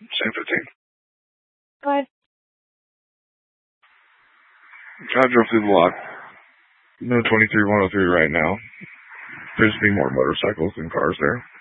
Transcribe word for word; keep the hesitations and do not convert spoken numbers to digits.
San fifteen. Go ahead. I drove through the lot. No twenty-three one oh three right now. There's be more motorcycles than cars there.